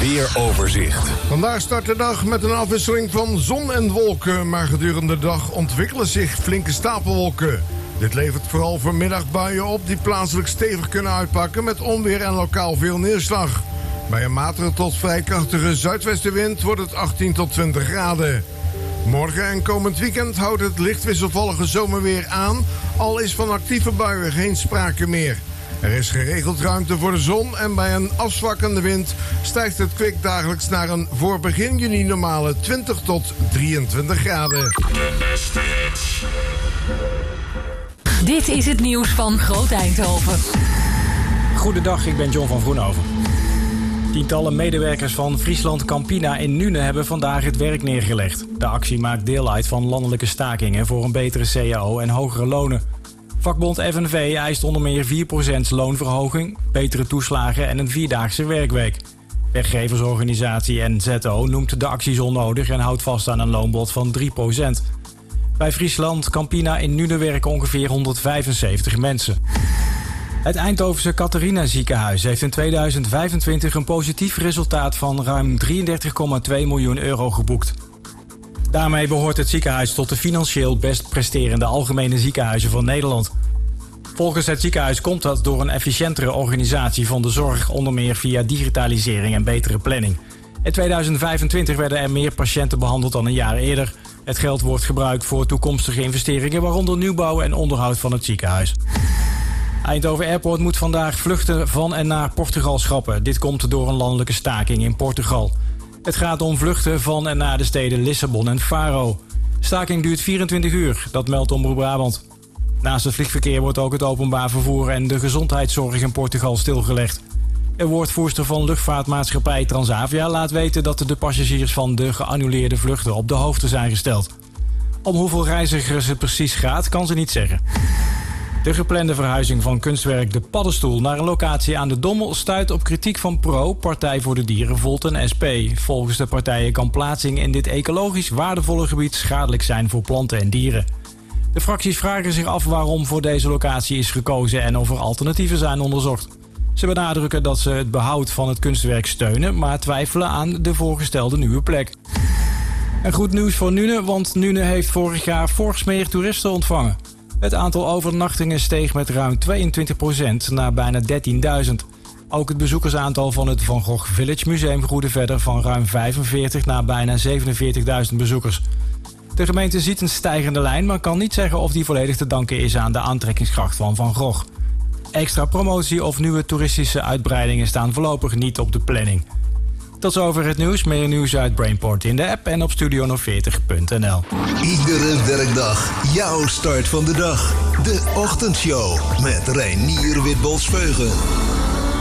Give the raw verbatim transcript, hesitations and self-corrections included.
weeroverzicht. Vandaag start de dag met een afwisseling van zon en wolken, maar gedurende de dag ontwikkelen zich flinke stapelwolken. Dit levert vooral vanmiddag buien op die plaatselijk stevig kunnen uitpakken met onweer en lokaal veel neerslag. Bij een matige tot vrij krachtige zuidwestenwind wordt het achttien tot twintig graden. Morgen en komend weekend houdt het licht wisselvallige zomerweer aan, al is van actieve buien geen sprake meer. Er is geregeld ruimte voor de zon en bij een afzwakkende wind stijgt het kwik dagelijks naar een voor begin juni normale twintig tot drieëntwintig graden. Dit is het nieuws van Groot Eindhoven. Goedendag, ik ben John van Vroenhoven. Tientallen medewerkers van Friesland Campina in Nuenen hebben vandaag het werk neergelegd. De actie maakt deel uit van landelijke stakingen voor een betere C A O en hogere lonen. Vakbond F N V eist onder meer vier procent loonverhoging, betere toeslagen en een vierdaagse werkweek. Werkgeversorganisatie N Z O noemt de acties onnodig en houdt vast aan een loonbod van drie procent. Bij Friesland Campina in Nuenen werken ongeveer honderdvijfenzeventig mensen. Het Eindhovense Catharina ziekenhuis heeft in tweeduizend vijfentwintig een positief resultaat van ruim drieëndertig komma twee miljoen euro geboekt. Daarmee behoort het ziekenhuis tot de financieel best presterende algemene ziekenhuizen van Nederland. Volgens het ziekenhuis komt dat door een efficiëntere organisatie van de zorg, onder meer via digitalisering en betere planning. In tweeduizend vijfentwintig werden er meer patiënten behandeld dan een jaar eerder. Het geld wordt gebruikt voor toekomstige investeringen, waaronder nieuwbouw en onderhoud van het ziekenhuis. Eindhoven Airport moet vandaag vluchten van en naar Portugal schrappen. Dit komt door een landelijke staking in Portugal. Het gaat om vluchten van en naar de steden Lissabon en Faro. Staking duurt vierentwintig uur, dat meldt Omroep Brabant. Naast het vliegverkeer wordt ook het openbaar vervoer en de gezondheidszorg in Portugal stilgelegd. Een woordvoerster van luchtvaartmaatschappij Transavia laat weten dat de passagiers van de geannuleerde vluchten op de hoogte zijn gesteld. Om hoeveel reizigers het precies gaat, kan ze niet zeggen. De geplande verhuizing van kunstwerk De Paddenstoel naar een locatie aan de Dommel stuit op kritiek van Pro, Partij voor de Dieren, Volt en S P. Volgens de partijen kan plaatsing in dit ecologisch waardevolle gebied schadelijk zijn voor planten en dieren. De fracties vragen zich af waarom voor deze locatie is gekozen en of er alternatieven zijn onderzocht. Ze benadrukken dat ze het behoud van het kunstwerk steunen, maar twijfelen aan de voorgestelde nieuwe plek. En goed nieuws voor Nuenen, want Nuenen heeft vorig jaar fors meer toeristen ontvangen. Het aantal overnachtingen steeg met ruim tweeëntwintig procent naar bijna dertienduizend. Ook het bezoekersaantal van het Van Gogh Village Museum groeide verder van ruim vijfenveertig naar bijna zevenenveertigduizend bezoekers. De gemeente ziet een stijgende lijn, maar kan niet zeggen of die volledig te danken is aan de aantrekkingskracht van Van Gogh. Extra promotie of nieuwe toeristische uitbreidingen staan voorlopig niet op de planning. Tot zover het nieuws. Meer nieuws uit Brainport in de app en op studio nul veertig punt n l. Iedere werkdag jouw start van de dag. De Ochtendshow met Reinier Witbols-Veugen.